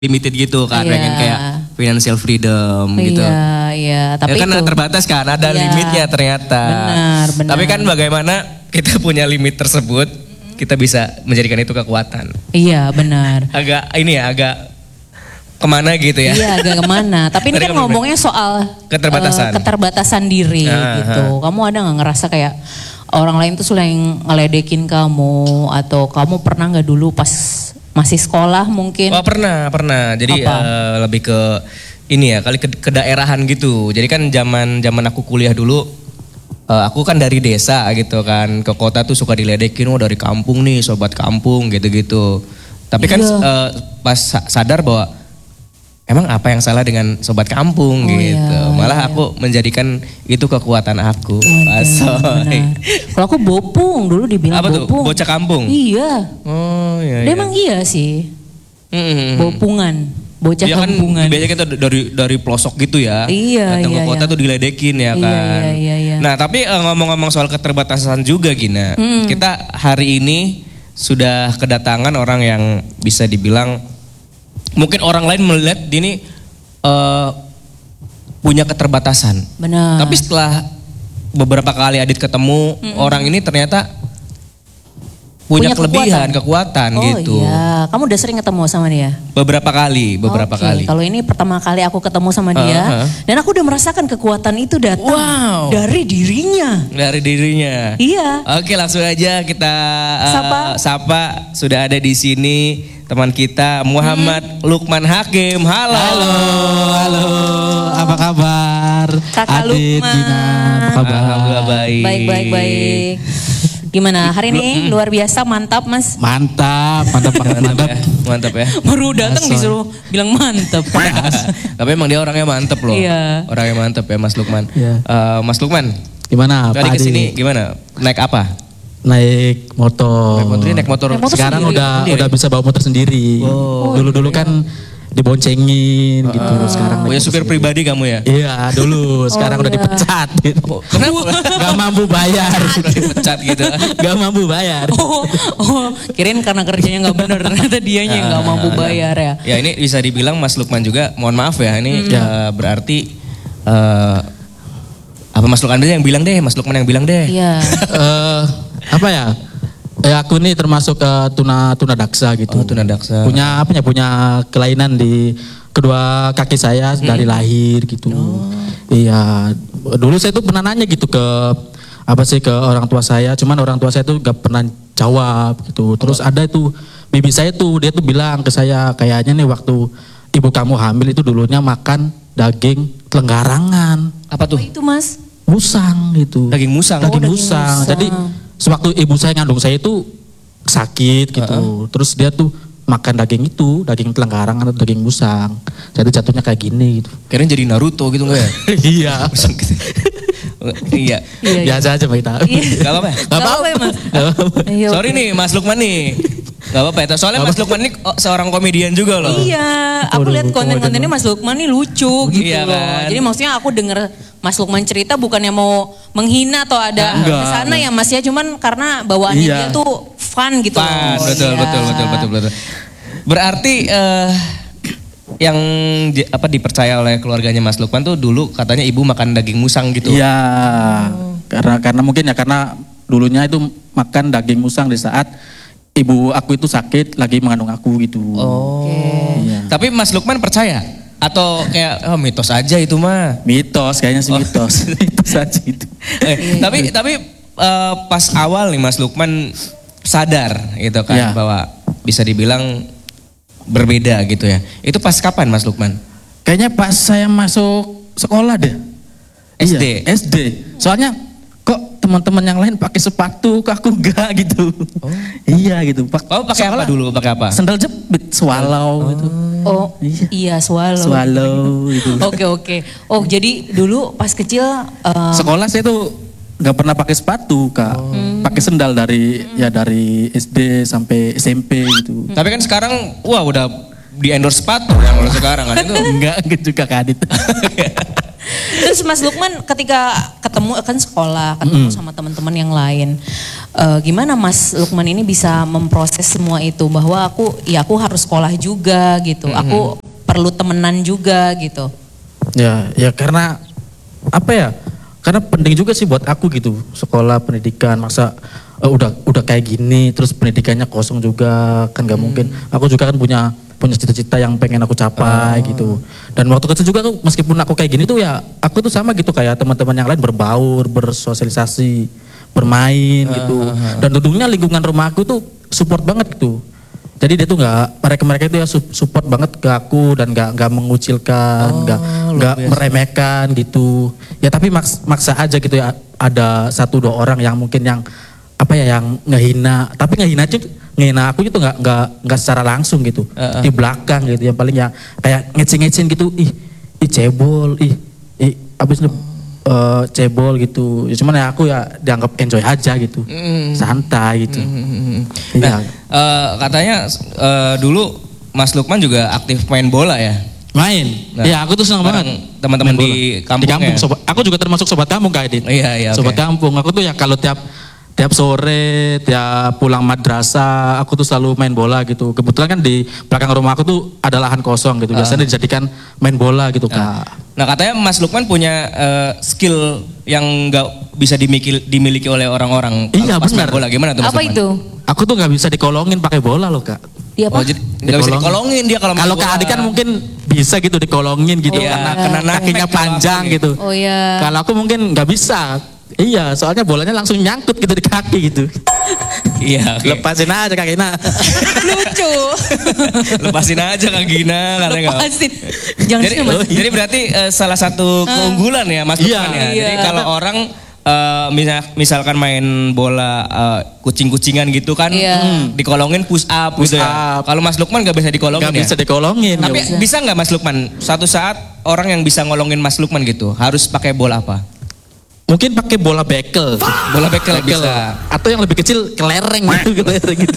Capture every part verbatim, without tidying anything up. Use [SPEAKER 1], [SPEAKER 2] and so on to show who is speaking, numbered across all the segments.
[SPEAKER 1] limited gitu kan,
[SPEAKER 2] Iya.
[SPEAKER 1] pengen kayak financial freedom gitu.
[SPEAKER 2] Iya, iya. Tapi
[SPEAKER 1] Ya kan
[SPEAKER 2] itu
[SPEAKER 1] terbatas kan, ada
[SPEAKER 2] Iya.
[SPEAKER 1] limitnya ternyata.
[SPEAKER 2] Benar, benar.
[SPEAKER 1] Tapi kan bagaimana kita punya limit tersebut, kita bisa menjadikan itu kekuatan.
[SPEAKER 2] Iya, benar.
[SPEAKER 1] Agak ini ya, agak kemana gitu ya.
[SPEAKER 2] Iya, agak kemana. Tapi ini
[SPEAKER 1] Tadi
[SPEAKER 2] kan
[SPEAKER 1] kamu
[SPEAKER 2] ngomongnya soal
[SPEAKER 1] Keterbatasan.
[SPEAKER 2] eh, keterbatasan diri
[SPEAKER 1] Aha.
[SPEAKER 2] gitu. Kamu ada nggak ngerasa kayak orang lain tuh selain ngeledekin kamu, atau kamu pernah nggak dulu pas masih sekolah mungkin?
[SPEAKER 1] Oh pernah, pernah. Jadi
[SPEAKER 2] Apa?
[SPEAKER 1] eh, lebih ke ini ya, kali ke kedaerahan gitu. Jadi kan zaman zaman aku kuliah dulu, eh, aku kan dari desa gitu kan, ke kota tuh suka diledekin, oh dari kampung nih, sobat kampung gitu-gitu. Tapi kan
[SPEAKER 2] Iya.
[SPEAKER 1] eh, pas sa- sadar bahwa emang apa yang salah dengan sobat kampung
[SPEAKER 2] Oh,
[SPEAKER 1] gitu.
[SPEAKER 2] iya,
[SPEAKER 1] Malah
[SPEAKER 2] iya.
[SPEAKER 1] aku menjadikan itu kekuatan aku.
[SPEAKER 2] Waduh,
[SPEAKER 1] Asoy.
[SPEAKER 2] benar. Kalau aku bopung dulu dibilang
[SPEAKER 1] Apa tuh?
[SPEAKER 2] bopung.
[SPEAKER 1] Bocah kampung?
[SPEAKER 2] Iya.
[SPEAKER 1] Oh iya.
[SPEAKER 2] Dia
[SPEAKER 1] iya.
[SPEAKER 2] emang iya sih.
[SPEAKER 1] Mm-mm.
[SPEAKER 2] Bopungan, bocah
[SPEAKER 1] Dia kan
[SPEAKER 2] kampungan.
[SPEAKER 1] biasanya kita dari dari pelosok gitu ya.
[SPEAKER 2] Iya,
[SPEAKER 1] Datang
[SPEAKER 2] iya,
[SPEAKER 1] ke kota
[SPEAKER 2] iya.
[SPEAKER 1] tuh diledekin ya
[SPEAKER 2] Iya,
[SPEAKER 1] kan.
[SPEAKER 2] iya, iya, iya.
[SPEAKER 1] Nah, tapi eh, ngomong-ngomong soal keterbatasan juga Gina.
[SPEAKER 2] Hmm.
[SPEAKER 1] Kita hari ini sudah kedatangan orang yang bisa dibilang mungkin orang lain melihat dia ini eh, punya keterbatasan.
[SPEAKER 2] Benar.
[SPEAKER 1] Tapi setelah beberapa kali Adit ketemu orang ini ternyata punya, kelebihan, kekuatan,
[SPEAKER 2] Oh
[SPEAKER 1] gitu.
[SPEAKER 2] iya, kamu udah sering ketemu sama dia?
[SPEAKER 1] Beberapa kali, beberapa
[SPEAKER 2] Oke,
[SPEAKER 1] kali.
[SPEAKER 2] Kalau ini pertama kali aku ketemu sama dia,
[SPEAKER 1] Uh-huh.
[SPEAKER 2] dan aku udah merasakan kekuatan itu datang
[SPEAKER 1] Wow.
[SPEAKER 2] dari dirinya.
[SPEAKER 1] Dari dirinya.
[SPEAKER 2] Iya.
[SPEAKER 1] Oke, langsung aja kita uh,
[SPEAKER 2] Sapa.
[SPEAKER 1] sapa. Sudah ada di sini teman kita Muhammad Lukman Hakim. Halo.
[SPEAKER 3] Halo, halo, apa kabar?
[SPEAKER 2] Kakak
[SPEAKER 3] Adit,
[SPEAKER 2] Lukman.
[SPEAKER 3] Gina, apa kabar?
[SPEAKER 1] Alhamdulillah baik.
[SPEAKER 2] Baik, baik, baik. Gimana hari ini? Luar biasa, mantap mas.
[SPEAKER 3] Mantap, mantap banget,
[SPEAKER 1] Mantap
[SPEAKER 3] mantap.
[SPEAKER 1] ya. Mantap ya.
[SPEAKER 2] Baru datang
[SPEAKER 3] Asal.
[SPEAKER 2] disuruh bilang mantap.
[SPEAKER 1] Tapi emang dia orangnya mantep loh.
[SPEAKER 2] Iya.
[SPEAKER 1] Orangnya mantep ya Mas Lukman.
[SPEAKER 3] Iya.
[SPEAKER 1] Eh, Mas Lukman,
[SPEAKER 3] Gimana,
[SPEAKER 1] tadi
[SPEAKER 3] Pak
[SPEAKER 1] kesini
[SPEAKER 3] Adit?
[SPEAKER 1] gimana? Naik apa?
[SPEAKER 3] Naik motor.
[SPEAKER 1] Naik motor, naik motor.
[SPEAKER 2] Naik motor
[SPEAKER 3] Sekarang
[SPEAKER 2] sendiri.
[SPEAKER 3] udah
[SPEAKER 1] Sendiri?
[SPEAKER 3] udah bisa bawa motor sendiri.
[SPEAKER 1] Oh.
[SPEAKER 3] Dulu-dulu kan diboncengin gitu. Sekarang
[SPEAKER 1] Punya
[SPEAKER 3] naik
[SPEAKER 1] supir
[SPEAKER 3] motor
[SPEAKER 1] pribadi kamu ya?
[SPEAKER 3] sendiri. Iya, dulu. Sekarang
[SPEAKER 2] Oh,
[SPEAKER 3] udah
[SPEAKER 2] iya.
[SPEAKER 3] dipecat gitu.
[SPEAKER 1] Kenapa?
[SPEAKER 3] Gak mampu bayar.
[SPEAKER 1] Dipecat gitu.
[SPEAKER 3] Gak mampu bayar.
[SPEAKER 2] Oh, oh, kirain karena kerjanya nggak benar, ternyata dianya yang nggak mampu bayar ya.
[SPEAKER 1] Ya ini bisa dibilang Mas Lukman juga, mohon maaf ya, ini
[SPEAKER 3] Ya.
[SPEAKER 1] eh, berarti eh, apa Mas Lukman aja yang bilang deh, Mas Lukman yang bilang deh.
[SPEAKER 2] Iya.
[SPEAKER 3] Eh, apa ya? Eh, aku ini termasuk ke tuna tuna daksa gitu.
[SPEAKER 1] Oh, tunadaksa.
[SPEAKER 3] Punya apa ya? Punya kelainan di kedua kaki saya dari lahir gitu. Iya. Dulu saya tuh pernah nanya gitu ke apa sih ke orang tua saya, cuman orang tua saya tuh gak pernah jawab gitu. Terus ada itu bibi saya tuh dia tuh bilang ke saya, kayaknya nih waktu ibu kamu hamil itu dulunya makan daging telenggarangan,
[SPEAKER 1] Apa tuh?
[SPEAKER 2] Apa itu mas?
[SPEAKER 3] musang gitu.
[SPEAKER 1] Daging musang.
[SPEAKER 3] Daging
[SPEAKER 2] daging
[SPEAKER 3] musang.
[SPEAKER 2] musang.
[SPEAKER 3] Jadi sewaktu ibu saya ngandung saya itu sakit gitu. Terus dia tuh makan daging itu, daging telenggarang atau daging musang. Jadi jatuhnya kayak gini gitu.
[SPEAKER 1] Kirain jadi Naruto gitu enggak ya?
[SPEAKER 3] Iya.
[SPEAKER 1] Musang gitu. Iya.
[SPEAKER 2] Iya, iya.
[SPEAKER 3] Biasa aja Mbak Ita.
[SPEAKER 2] Iya.
[SPEAKER 1] Gak apa-apa ya?
[SPEAKER 2] Gak apa-apa ya mas.
[SPEAKER 3] Gak apa-apa.
[SPEAKER 2] Iya,
[SPEAKER 1] Sorry
[SPEAKER 2] oke.
[SPEAKER 1] nih Mas Lukman nih. Gak apa-apa ya. Soalnya Mas Lukman nih oh, seorang komedian juga loh.
[SPEAKER 2] Iya, aku
[SPEAKER 3] Waduh,
[SPEAKER 2] lihat konten-kontennya Mas Lukman nih lucu gitu
[SPEAKER 1] Iya
[SPEAKER 2] loh.
[SPEAKER 1] kan?
[SPEAKER 2] Jadi maksudnya aku denger Mas Lukman cerita bukannya mau menghina atau ada
[SPEAKER 3] Enggak.
[SPEAKER 2] kesana ya Mas ya, cuman karena bawaannya
[SPEAKER 3] Iya.
[SPEAKER 2] dia tuh fun gitu.
[SPEAKER 1] Fun,
[SPEAKER 2] loh.
[SPEAKER 1] betul,
[SPEAKER 2] Iya.
[SPEAKER 1] betul, betul, betul, betul. Berarti eh, yang di- apa dipercaya oleh keluarganya Mas Lukman tuh dulu katanya ibu makan daging musang gitu.
[SPEAKER 3] Iya. Karena karena mungkin ya karena dulunya itu makan daging musang di saat ibu aku itu sakit lagi mengandung aku gitu.
[SPEAKER 1] Oh.
[SPEAKER 3] Iya.
[SPEAKER 1] Tapi Mas Lukman percaya atau kayak oh, mitos aja itu mah.
[SPEAKER 3] Mitos kayaknya sih mitos. Mitos aja itu.
[SPEAKER 1] Eh, tapi tapi eh, pas awal nih Mas Lukman sadar gitu kan
[SPEAKER 3] Iya.
[SPEAKER 1] bahwa bisa dibilang berbeda gitu ya. Itu pas kapan Mas Lukman?
[SPEAKER 3] Kayaknya pas saya masuk sekolah deh.
[SPEAKER 1] S D?
[SPEAKER 3] Iya, S D. Soalnya kok teman-teman yang lain pakai sepatu, kok aku enggak gitu. Iya gitu. Pak.
[SPEAKER 1] Oh pakai apa
[SPEAKER 3] sekolah
[SPEAKER 1] dulu? Pakai apa?
[SPEAKER 3] Sendal jepit, swallow gitu.
[SPEAKER 2] Oh
[SPEAKER 3] Iya.
[SPEAKER 2] iya swallow.
[SPEAKER 3] Swallow gitu.
[SPEAKER 2] Oke oke. Oh jadi dulu pas kecil eh,
[SPEAKER 3] Sekolah saya tuh nggak pernah pakai sepatu kak, pakai sendal dari ya dari S D sampai S M P gitu.
[SPEAKER 1] Tapi kan sekarang wah udah di endorse sepatu kan kalau sekarang kan itu.
[SPEAKER 3] Enggak, enggak juga kak Adit.
[SPEAKER 2] Terus Mas Lukman ketika ketemu kan sekolah, ketemu
[SPEAKER 3] Mm.
[SPEAKER 2] sama teman-teman yang lain, eh, gimana Mas Lukman ini bisa memproses semua itu bahwa aku ya aku harus sekolah juga gitu, aku perlu temenan juga gitu.
[SPEAKER 3] Ya, ya karena apa ya? Karena penting juga sih buat aku gitu, sekolah pendidikan masa eh, udah udah kayak gini, terus pendidikannya kosong juga kan nggak mungkin. Aku juga kan punya punya cita-cita yang pengen aku capai gitu. Dan waktu kecil juga meskipun aku kayak gini tuh ya aku tuh sama gitu kayak teman-teman yang lain berbaur, bersosialisasi, bermain gitu. Dan tentunya lingkungan rumah aku tuh support banget gitu. Jadi dia tuh nggak mereka-mereka itu ya support banget ke aku dan nggak nggak mengucilkan, nggak
[SPEAKER 1] Oh,
[SPEAKER 3] nggak
[SPEAKER 1] luar biasa.
[SPEAKER 3] meremehkan gitu. Ya tapi maks, maksa aja gitu ya ada satu dua orang yang mungkin yang apa ya yang ngehina, tapi ngehina aja ngehina aku itu nggak nggak nggak secara langsung gitu,
[SPEAKER 1] Uh-uh.
[SPEAKER 3] di belakang gitu yang paling ya kayak ngeceng-ngeceng gitu, ih ih cebol, ih ih abis lu eh, cebol gitu. Ya, cuman ya aku ya dianggap enjoy aja gitu,
[SPEAKER 1] Mm.
[SPEAKER 3] santai gitu.
[SPEAKER 1] Hmm.
[SPEAKER 3] Iya.
[SPEAKER 1] Nah, eh, katanya eh, dulu Mas Lukman juga aktif main bola ya?
[SPEAKER 3] Main,
[SPEAKER 1] Nah,
[SPEAKER 3] ya aku tuh senang
[SPEAKER 1] bareng
[SPEAKER 3] banget.
[SPEAKER 1] teman-teman
[SPEAKER 3] Main bola.
[SPEAKER 1] di kampung
[SPEAKER 3] Di kampung,
[SPEAKER 1] ya?
[SPEAKER 3] sobat, aku juga termasuk sobat kampung Kak Edit.
[SPEAKER 1] Iya, iya,
[SPEAKER 3] Sobat
[SPEAKER 1] oke.
[SPEAKER 3] kampung, aku tuh ya kalau tiap tiap sore, tiap pulang madrasah, aku tuh selalu main bola gitu. Kebetulan kan di belakang rumah aku tuh ada lahan kosong gitu. Biasanya dijadikan main bola gitu Kak.
[SPEAKER 1] Nah, katanya Mas Lukman punya eh, skill yang nggak bisa dimiliki, dimiliki oleh orang-orang.
[SPEAKER 3] Iya,
[SPEAKER 1] pas main
[SPEAKER 3] benar.
[SPEAKER 1] bola. Gimana tuh Mas
[SPEAKER 2] Apa
[SPEAKER 1] Lukman?
[SPEAKER 2] itu?
[SPEAKER 3] Aku tuh nggak bisa dikolongin pakai bola loh Kak.
[SPEAKER 2] Dia apa?
[SPEAKER 1] Oh, jadi nggak bisa dikolongin dia kalau main
[SPEAKER 3] Kalau
[SPEAKER 1] bola.
[SPEAKER 3] Kak Adi kan mungkin bisa gitu dikolongin gitu
[SPEAKER 1] Iya,
[SPEAKER 3] karena
[SPEAKER 1] kena nangpek
[SPEAKER 3] kakinya
[SPEAKER 1] kalau
[SPEAKER 3] panjang
[SPEAKER 1] aku nih.
[SPEAKER 3] gitu.
[SPEAKER 2] Oh ya.
[SPEAKER 3] Kalau aku mungkin nggak bisa. Iya, soalnya bolanya langsung nyangkut gitu di kaki gitu.
[SPEAKER 1] Iya, oke.
[SPEAKER 3] Lepasin aja kakinya.
[SPEAKER 2] Lucu.
[SPEAKER 1] Lepasin aja Kak Gina karena nggak.
[SPEAKER 2] Lepasin. Jangan
[SPEAKER 1] Jadi,
[SPEAKER 2] sini Mas.
[SPEAKER 1] jadi berarti eh, salah satu keunggulan ya Mas
[SPEAKER 3] Iya.
[SPEAKER 1] Lukman ya.
[SPEAKER 2] Iya.
[SPEAKER 1] Jadi kalau orang eh, misal- misalkan main bola eh, kucing-kucingan gitu kan,
[SPEAKER 2] Iya.
[SPEAKER 1] hmm, dikolongin push up
[SPEAKER 3] Push
[SPEAKER 1] gitu ya.
[SPEAKER 3] up.
[SPEAKER 1] Kalau Mas Lukman nggak bisa dikolongin
[SPEAKER 3] Nggak
[SPEAKER 1] ya.
[SPEAKER 3] bisa dikolongin.
[SPEAKER 1] Tapi
[SPEAKER 3] nggak
[SPEAKER 1] bisa nggak Mas Lukman? Suatu saat orang yang bisa ngolongin Mas Lukman gitu harus pakai bola apa?
[SPEAKER 3] Mungkin pakai bola bekel.
[SPEAKER 1] Bola bekel bisa.
[SPEAKER 3] Atau yang lebih kecil kelereng gitu, kelereng gitu.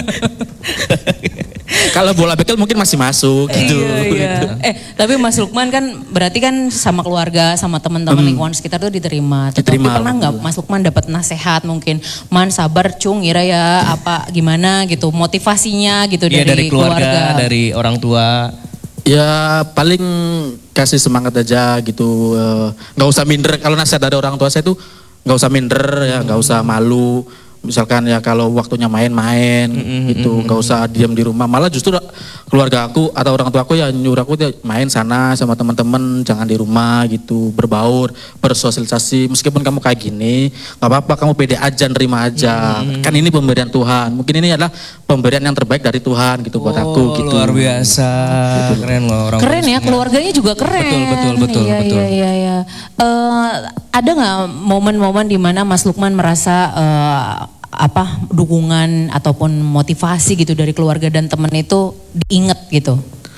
[SPEAKER 3] Kalau bola bekel mungkin masih masuk gitu.
[SPEAKER 2] Iya, iya. Eh, tapi Mas Lukman kan berarti kan sama keluarga, sama teman-teman lingkungan sekitar tuh diterima. Tetapi
[SPEAKER 3] Diterima,
[SPEAKER 2] pernah nggak Mas Lukman dapat nasihat mungkin, man sabar cung, Ira ya, apa gimana gitu, motivasinya gitu
[SPEAKER 1] Iya
[SPEAKER 2] dari,
[SPEAKER 1] dari keluarga, dari orang tua.
[SPEAKER 3] Ya paling kasih semangat aja gitu. eh, Nggak usah minder. Kalau nasihat dari orang tua saya tuh nggak usah minder ya, nggak usah malu. Misalkan ya kalau waktunya main-main gitu, nggak usah diam di rumah. Malah justru keluarga aku atau orang tua aku ya nyuruh aku ya main sana sama teman-teman, jangan di rumah gitu, berbaur, bersosialisasi. Meskipun kamu kayak gini, nggak apa-apa, kamu pede aja, nerima aja. Kan ini pemberian Tuhan. Mungkin ini adalah pemberian yang terbaik dari Tuhan gitu buat aku
[SPEAKER 1] Oh,
[SPEAKER 3] gitu.
[SPEAKER 1] luar biasa. Keren loh orang
[SPEAKER 2] Keren
[SPEAKER 1] tua
[SPEAKER 2] ya,
[SPEAKER 1] semua.
[SPEAKER 2] keluarganya juga keren.
[SPEAKER 1] Betul, betul, betul,
[SPEAKER 2] Iya,
[SPEAKER 1] betul.
[SPEAKER 2] iya, iya, iya. Eh, ada nggak momen-momen di mana Mas Lukman merasa eh, apa dukungan ataupun motivasi gitu dari keluarga dan teman itu diinget gitu?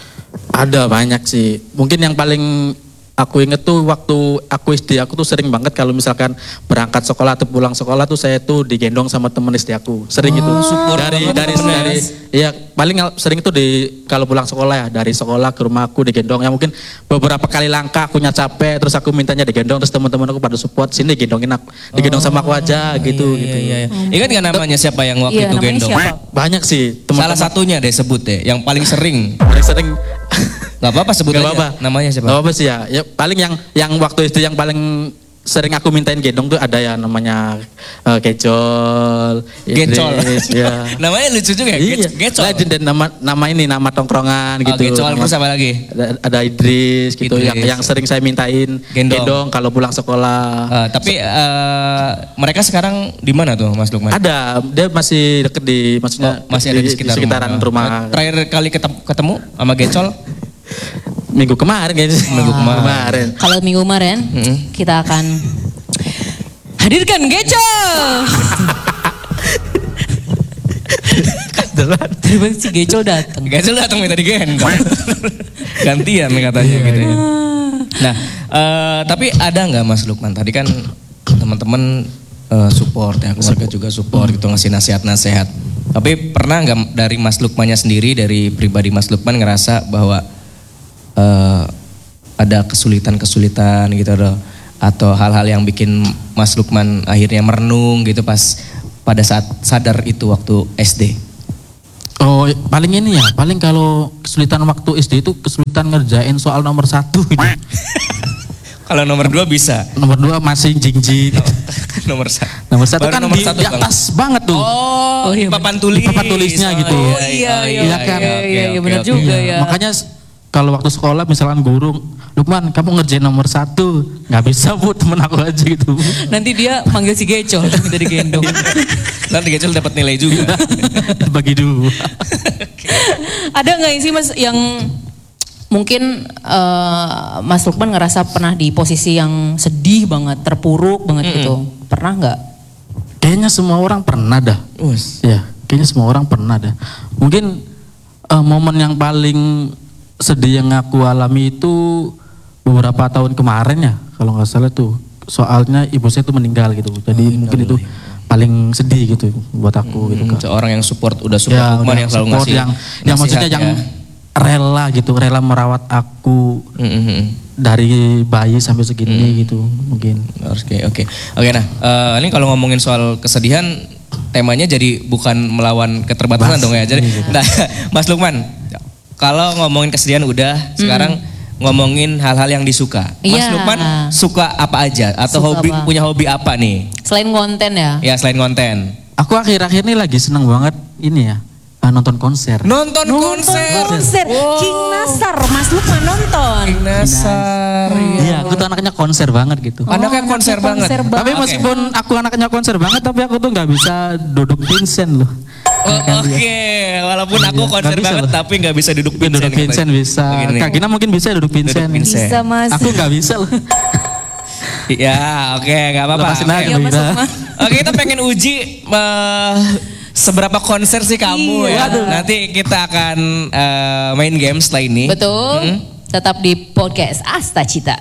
[SPEAKER 3] Ada banyak sih. Mungkin yang paling aku inget tuh waktu aku S D, aku tuh sering banget kalau misalkan berangkat sekolah atau pulang sekolah tuh saya tuh digendong sama temen S D aku. Sering itu.
[SPEAKER 1] support
[SPEAKER 3] Dari
[SPEAKER 1] banget
[SPEAKER 3] dari
[SPEAKER 1] temennya.
[SPEAKER 3] dari ya paling sering itu di kalau pulang sekolah ya, dari sekolah ke rumah aku digendong. Ya mungkin beberapa kali langkah akunya capek terus aku mintanya digendong, terus teman-teman aku pada support, sini gendongin aku. Digendong sama aku aja gitu gitu.
[SPEAKER 1] Iya, iya. Ingat nggak namanya siapa yang waktu
[SPEAKER 2] Iya,
[SPEAKER 1] itu
[SPEAKER 2] namanya
[SPEAKER 1] gendong?
[SPEAKER 2] siapa?
[SPEAKER 3] Banyak sih
[SPEAKER 1] Salah
[SPEAKER 3] teman-teman.
[SPEAKER 1] satunya deh sebut deh, yang paling sering.
[SPEAKER 3] Paling sering
[SPEAKER 1] Gak apa-apa sebut
[SPEAKER 3] Gak
[SPEAKER 1] aja.
[SPEAKER 3] apa-apa.
[SPEAKER 1] Namanya siapa?
[SPEAKER 3] Gak apa-apa sih ya. Ya paling yang yang waktu itu yang paling sering aku mintain gendong tuh ada ya namanya uh, Gecol,
[SPEAKER 1] Gecol.
[SPEAKER 3] Idris, ya.
[SPEAKER 1] Namanya lucu juga ya,
[SPEAKER 3] Iya.
[SPEAKER 1] Ge- Gecol.
[SPEAKER 3] Legend dan nama nama ini nama tongkrongan
[SPEAKER 1] Oh,
[SPEAKER 3] gitu.
[SPEAKER 1] Gecol
[SPEAKER 3] Nama-
[SPEAKER 1] terus apa lagi?
[SPEAKER 3] ada, ada Idris gitu
[SPEAKER 1] Idris.
[SPEAKER 3] yang yang sering saya mintain
[SPEAKER 1] Gendong.
[SPEAKER 3] gendong, kalau pulang sekolah.
[SPEAKER 1] Eh, tapi eh, mereka sekarang di mana tuh Mas Lukman?
[SPEAKER 3] Ada, dia masih deket di maksudnya
[SPEAKER 1] Oh, masih ada di sekitar
[SPEAKER 3] sekitaran rumah.
[SPEAKER 1] Terakhir kali ketemu, ketemu sama Gecol?
[SPEAKER 3] Minggu kemarin kayaknya.
[SPEAKER 1] Minggu kemarin.
[SPEAKER 2] Kalau minggu kemarin
[SPEAKER 1] Mm-mm.
[SPEAKER 2] kita akan hadirkan Gecol. Tiba si Gecol datang.
[SPEAKER 1] Gecol datang minta digendong. Gantian katanya gitu ya. Nah, eh, tapi ada nggak Mas Lukman? Tadi kan teman-teman eh, support ya, keluarga juga support gitu, ngasih nasihat-nasihat. Tapi pernah nggak dari Mas Lukmannya sendiri, dari pribadi Mas Lukman ngerasa bahwa eh, ada kesulitan-kesulitan gitu loh, atau hal-hal yang bikin Mas Lukman akhirnya merenung gitu pas pada saat sadar itu waktu S D?
[SPEAKER 3] Oh paling ini ya, paling kalau kesulitan waktu S D itu kesulitan ngerjain soal nomor satu gitu.
[SPEAKER 1] Kalau nomor dua bisa.
[SPEAKER 3] Nomor dua masih jing-jing.
[SPEAKER 1] nomor satu.
[SPEAKER 3] Nomor satu
[SPEAKER 1] Baru
[SPEAKER 3] kan
[SPEAKER 1] nomor
[SPEAKER 3] di,
[SPEAKER 1] satu
[SPEAKER 3] di atas banget tuh.
[SPEAKER 1] Oh,
[SPEAKER 2] Oh, iya,
[SPEAKER 1] papan tulis.
[SPEAKER 3] Papan tulisnya gitu.
[SPEAKER 2] Oh iya iya
[SPEAKER 3] iya, kan?
[SPEAKER 2] iya, iya, iya,
[SPEAKER 1] Oke,
[SPEAKER 2] benar
[SPEAKER 1] oke,
[SPEAKER 2] juga
[SPEAKER 1] oke.
[SPEAKER 2] ya.
[SPEAKER 3] Makanya kalau waktu sekolah misalkan guru, Lukman kamu ngerjain nomor satu, nggak bisa bu, temen aku aja gitu.
[SPEAKER 2] Nanti dia manggil si Gecol minta digendong.
[SPEAKER 1] Nanti Gecol dapat nilai juga.
[SPEAKER 3] Bagi dua.
[SPEAKER 2] Ada nggak sih Mas yang mungkin uh, Mas Lukman ngerasa pernah di posisi yang sedih banget, terpuruk banget
[SPEAKER 1] Mm-mm.
[SPEAKER 2] gitu? Pernah nggak?
[SPEAKER 3] Kayaknya semua orang pernah dah.
[SPEAKER 1] Us.
[SPEAKER 3] Ya, kayaknya semua orang pernah dah. Mungkin eh, momen yang paling sedih yang aku alami itu beberapa tahun kemarin ya, kalau nggak salah tuh. Soalnya ibu saya tuh meninggal gitu. Jadi
[SPEAKER 1] Oh,
[SPEAKER 3] mungkin itu paling sedih gitu buat aku gitu
[SPEAKER 1] Hmm,
[SPEAKER 3] kan.
[SPEAKER 1] seorang yang support udah support
[SPEAKER 3] Ya,
[SPEAKER 1] Lukman
[SPEAKER 3] udah
[SPEAKER 1] yang selalu
[SPEAKER 3] support
[SPEAKER 1] ngasih
[SPEAKER 3] yang, yang maksudnya
[SPEAKER 1] nasihat
[SPEAKER 3] yang
[SPEAKER 1] ya.
[SPEAKER 3] rela gitu, rela merawat aku
[SPEAKER 1] Mm, mm, mm.
[SPEAKER 3] dari bayi sampai segini
[SPEAKER 1] Hmm.
[SPEAKER 3] gitu mungkin.
[SPEAKER 1] Oke oke oke. Nah eh, ini kalau ngomongin soal kesedihan, temanya jadi bukan melawan keterbatasan
[SPEAKER 3] Mas,
[SPEAKER 1] dong ya. Jadi,
[SPEAKER 3] iya.
[SPEAKER 1] nah, Mas Lukman, kalau ngomongin kesedihan udah, sekarang ngomongin hal-hal yang disuka. Mas
[SPEAKER 2] Iya.
[SPEAKER 1] Lukman suka apa aja atau
[SPEAKER 2] Suka
[SPEAKER 1] hobi
[SPEAKER 2] apa?
[SPEAKER 1] punya hobi apa nih?
[SPEAKER 2] Selain konten ya?
[SPEAKER 1] Ya selain konten.
[SPEAKER 3] Aku akhir-akhir ini lagi seneng banget ini ya, eh, nonton konser.
[SPEAKER 1] Nonton,
[SPEAKER 2] Nonton
[SPEAKER 1] konser.
[SPEAKER 2] konser. King Nasar, Mas Lukman nonton.
[SPEAKER 1] King Nasar.
[SPEAKER 3] Iya, aku tuh anaknya konser banget gitu.
[SPEAKER 1] Anaknya konser banget.
[SPEAKER 2] konser
[SPEAKER 3] Tapi
[SPEAKER 1] Oke.
[SPEAKER 3] meskipun aku anaknya konser banget, tapi aku tuh nggak bisa duduk Vincent loh.
[SPEAKER 1] Oh, Oke, walaupun aku
[SPEAKER 3] Iya,
[SPEAKER 1] konser
[SPEAKER 3] nggak bisa
[SPEAKER 1] banget
[SPEAKER 3] loh.
[SPEAKER 1] tapi nggak bisa duduk
[SPEAKER 3] Duduk
[SPEAKER 1] Vincent.
[SPEAKER 3] Vincent bisa.
[SPEAKER 1] Begini.
[SPEAKER 3] Kak Gina mungkin bisa duduk Vincent.
[SPEAKER 1] Duduk Vincent.
[SPEAKER 2] Bisa Mas.
[SPEAKER 3] Aku nggak bisa loh.
[SPEAKER 1] Ya, oke, nggak apa-apa.
[SPEAKER 3] Lepasin
[SPEAKER 1] Oke.
[SPEAKER 3] aja,
[SPEAKER 2] Ya, Mas
[SPEAKER 3] Bida.
[SPEAKER 2] Lukman.
[SPEAKER 1] Oke, kita pengen uji eh, seberapa konser sih kamu
[SPEAKER 2] Iya.
[SPEAKER 1] ya. Nanti kita akan eh, main game setelah ini.
[SPEAKER 2] Betul. Tetap di podcast Asta Cita.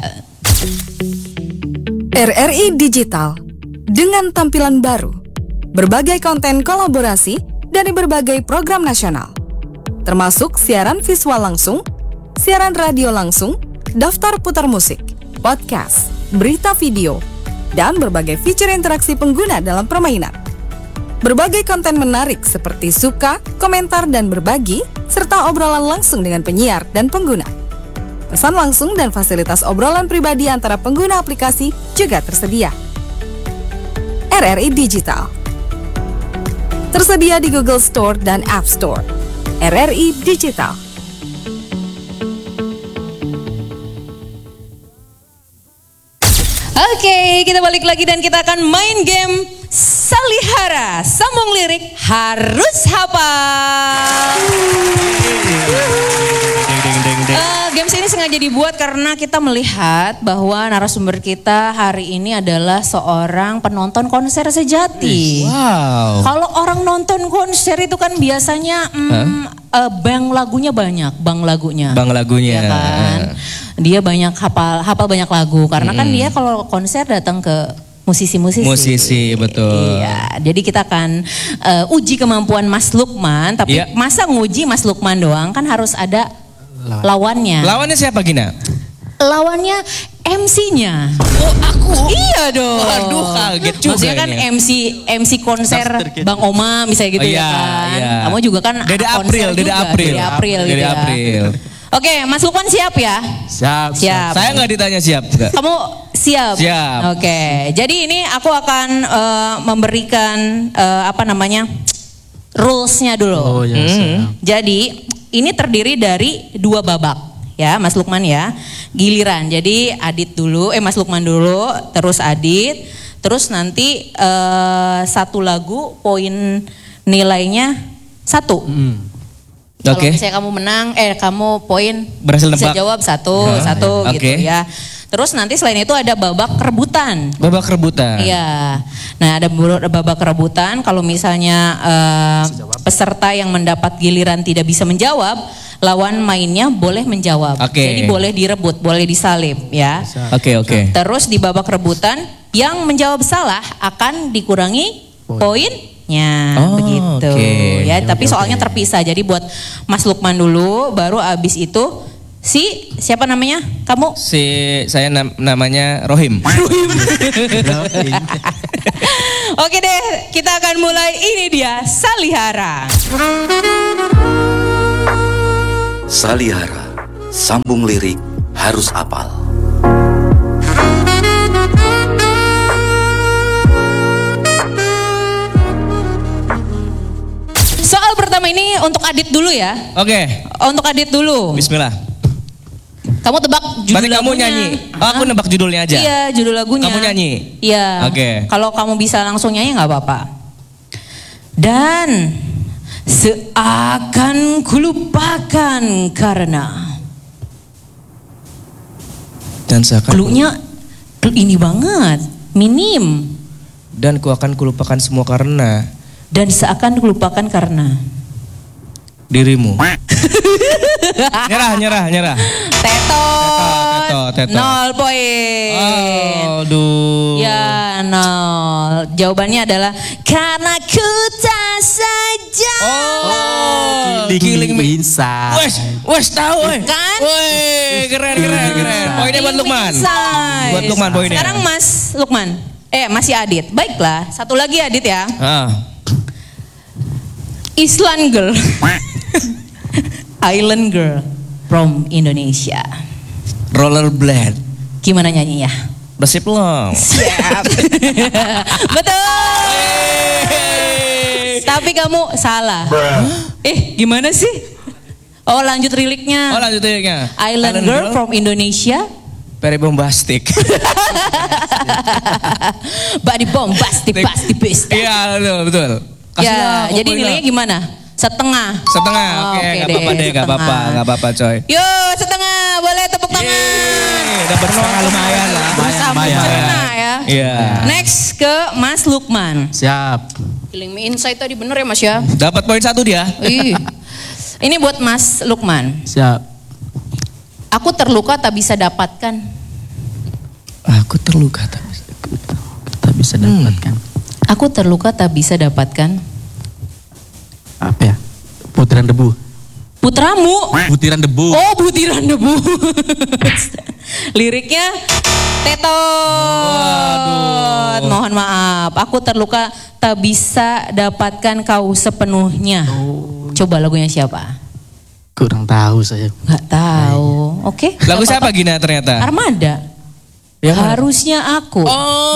[SPEAKER 4] R R I Digital dengan tampilan baru, berbagai konten kolaborasi dari berbagai program nasional, termasuk siaran visual langsung, siaran radio langsung, daftar putar musik, podcast, berita video, dan berbagai fitur interaksi pengguna dalam permainan. Berbagai konten menarik seperti suka, komentar, dan berbagi, serta obrolan langsung dengan penyiar dan pengguna. Pesan langsung dan fasilitas obrolan pribadi antara pengguna aplikasi juga tersedia. R R I Digital tersedia di Google Store dan App Store. R R I Digital.
[SPEAKER 2] Oke, kita balik lagi dan kita akan main game Salihara, sambung lirik harus hafal.
[SPEAKER 1] Deng, deng, deng, deng.
[SPEAKER 2] Eh, games ini sengaja dibuat karena kita melihat bahwa narasumber kita hari ini adalah seorang penonton konser sejati.
[SPEAKER 1] Wow.
[SPEAKER 2] Kalau orang nonton konser itu kan biasanya mm, eh, bang lagunya banyak, bang lagunya.
[SPEAKER 1] Bang lagunya.
[SPEAKER 2] Iya kan? Dia banyak hafal hafal banyak lagu karena kan dia kalau konser datang ke musisi-musisi.
[SPEAKER 1] Musisi, betul.
[SPEAKER 2] Iya, jadi kita akan eh, uji kemampuan Mas Lukman, tapi
[SPEAKER 1] Iya.
[SPEAKER 2] masa nguji Mas Lukman doang, kan harus ada lawannya.
[SPEAKER 1] Lawannya siapa Gina?
[SPEAKER 2] Lawannya M C-nya.
[SPEAKER 1] Oh, aku.
[SPEAKER 2] Iya dong.
[SPEAKER 1] Waduh, kaget juga
[SPEAKER 2] Maksudnya kan
[SPEAKER 1] ini.
[SPEAKER 2] M C M C konser Bang Oma misalnya gitu
[SPEAKER 1] Oh,
[SPEAKER 2] ya
[SPEAKER 1] iya,
[SPEAKER 2] kan.
[SPEAKER 1] iya.
[SPEAKER 2] Kamu juga kan
[SPEAKER 1] Dede
[SPEAKER 2] konser
[SPEAKER 1] April, Dede
[SPEAKER 2] juga.
[SPEAKER 1] April.
[SPEAKER 2] Dede April gitu
[SPEAKER 1] Dede
[SPEAKER 2] ya.
[SPEAKER 1] April.
[SPEAKER 2] Oke, Mas Lukman siap ya?
[SPEAKER 3] Siap.
[SPEAKER 2] Siap.
[SPEAKER 1] Saya nggak ditanya siap. Nggak.
[SPEAKER 2] Kamu siap?
[SPEAKER 1] Siap.
[SPEAKER 2] Oke. Jadi ini aku akan eh, memberikan eh, apa namanya rules-nya dulu.
[SPEAKER 3] Oh ya. siap.
[SPEAKER 2] Jadi ini terdiri dari dua babak ya, Mas Lukman ya. Giliran. Jadi Adit dulu, eh Mas Lukman dulu, terus Adit, terus nanti eh, satu lagu poin nilainya satu.
[SPEAKER 3] Hmm.
[SPEAKER 2] Kalau
[SPEAKER 1] Oke.
[SPEAKER 2] misalnya kamu menang, eh kamu poin
[SPEAKER 1] Berhasil
[SPEAKER 2] bisa
[SPEAKER 1] nebak.
[SPEAKER 2] jawab satu,
[SPEAKER 1] Ah,
[SPEAKER 2] satu
[SPEAKER 1] iya.
[SPEAKER 2] gitu
[SPEAKER 1] Oke.
[SPEAKER 2] ya. Terus nanti selain itu ada babak rebutan.
[SPEAKER 1] Babak rebutan.
[SPEAKER 2] Iya. Nah ada bu- babak rebutan. Kalau misalnya eh, peserta yang mendapat giliran tidak bisa menjawab, lawan mainnya boleh menjawab.
[SPEAKER 1] Oke.
[SPEAKER 2] Jadi boleh direbut, boleh disalib ya.
[SPEAKER 1] Oke, oke.
[SPEAKER 2] Terus di babak rebutan yang menjawab salah akan dikurangi poinnya.
[SPEAKER 1] Oh,
[SPEAKER 2] Begitu
[SPEAKER 1] oke.
[SPEAKER 2] ya. Tapi soalnya terpisah. Jadi buat Mas Lukman dulu, baru abis itu Si siapa namanya? Kamu?
[SPEAKER 1] Si saya nam- namanya Rohim.
[SPEAKER 2] Oke deh, kita akan mulai. Ini dia Salihara.
[SPEAKER 5] Salihara, sambung lirik harus apal.
[SPEAKER 2] Soal pertama ini untuk Adit dulu ya.
[SPEAKER 1] Oke,
[SPEAKER 2] Untuk Adit dulu.
[SPEAKER 1] bismillah.
[SPEAKER 2] Kamu tebak judul
[SPEAKER 1] Berarti kamu
[SPEAKER 2] lagunya.
[SPEAKER 1] nyanyi. Oh, aku nebak judulnya aja.
[SPEAKER 2] Iya, judul lagunya.
[SPEAKER 1] Kamu nyanyi?
[SPEAKER 2] Iya.
[SPEAKER 1] Oke.
[SPEAKER 2] Kalau kamu bisa langsung nyanyi nggak apa-apa. Dan seakan kulupakan karena
[SPEAKER 1] Dan seakan
[SPEAKER 2] clue-nya clue ini banget, minim.
[SPEAKER 1] dan ku akan kulupakan semua karena
[SPEAKER 2] Dan seakan kulupakan karena
[SPEAKER 1] dirimu. nyerah, nyerah, nyerah.
[SPEAKER 2] Tetot.
[SPEAKER 1] Tetot, tetot.
[SPEAKER 2] Nol poin.
[SPEAKER 1] Oh, aduh.
[SPEAKER 2] Ya nol. Jawabannya adalah karena ku tak saja.
[SPEAKER 1] Oh,
[SPEAKER 3] Killing
[SPEAKER 1] killing me.
[SPEAKER 3] inside.
[SPEAKER 1] Wes, wes tahu, wes.
[SPEAKER 2] Kan?
[SPEAKER 1] Wes, keren, keren, keren. Poinnya buat Lukman.
[SPEAKER 2] Inside.
[SPEAKER 1] Buat Lukman poinnya.
[SPEAKER 2] Sekarang Mas Lukman. Eh masih Adit. Baiklah, satu lagi Adit ya.
[SPEAKER 1] Ah.
[SPEAKER 2] Island girl. Island girl from Indonesia.
[SPEAKER 1] Rollerblade.
[SPEAKER 2] Gimana nyanyinya?
[SPEAKER 1] Bersip long.
[SPEAKER 2] Siap. Betul. Tapi kamu salah. Eh, gimana sih? Oh, lanjut
[SPEAKER 1] Oh,
[SPEAKER 2] liriknya.
[SPEAKER 1] lanjut liriknya.
[SPEAKER 2] Island, girl, from Indonesia.
[SPEAKER 1] Very bombastic.
[SPEAKER 2] Body bombastic, pasti pasti.
[SPEAKER 1] Iya, betul, betul. Kasih
[SPEAKER 2] Ya,
[SPEAKER 1] lah,
[SPEAKER 2] jadi
[SPEAKER 1] pokoknya.
[SPEAKER 2] nilainya gimana? Setengah.
[SPEAKER 1] Setengah,
[SPEAKER 2] Oh,
[SPEAKER 1] oke,
[SPEAKER 2] oke
[SPEAKER 1] nggak
[SPEAKER 2] deh,
[SPEAKER 1] apa-apa deh, nggak apa-apa,
[SPEAKER 2] setengah.
[SPEAKER 1] nggak apa-apa coy.
[SPEAKER 2] Yo, setengah. Boleh tepuk tangan.
[SPEAKER 1] Yeay, dapat setengah lumayan lah.
[SPEAKER 2] Berusaha
[SPEAKER 3] lumayan.
[SPEAKER 2] mencerna ya.
[SPEAKER 1] Iya.
[SPEAKER 2] Next ke Mas Lukman.
[SPEAKER 3] Siap.
[SPEAKER 2] Killing me inside tadi bener ya Mas ya?
[SPEAKER 1] Dapat poin satu dia.
[SPEAKER 2] Ih. Ini buat Mas Lukman.
[SPEAKER 3] Siap.
[SPEAKER 2] Aku terluka tak bisa dapatkan.
[SPEAKER 1] Aku terluka tak bisa.
[SPEAKER 3] Tak bisa dapatkan.
[SPEAKER 2] Aku terluka tak bisa dapatkan.
[SPEAKER 3] Apa ya? Butiran debu.
[SPEAKER 2] Putramu.
[SPEAKER 3] Butiran debu.
[SPEAKER 2] Oh, butiran debu. Liriknya Tetot. Mohon maaf. Aku terluka tak bisa dapatkan kau sepenuhnya. Coba lagunya siapa?
[SPEAKER 3] Kurang tahu saya.
[SPEAKER 2] Nggak tahu. Oke.
[SPEAKER 1] Lagu
[SPEAKER 2] nggak
[SPEAKER 1] siapa
[SPEAKER 2] apa-apa.
[SPEAKER 1] Gina ternyata?
[SPEAKER 2] Armada.
[SPEAKER 1] Yang mana?
[SPEAKER 2] Harusnya aku.
[SPEAKER 1] Oh.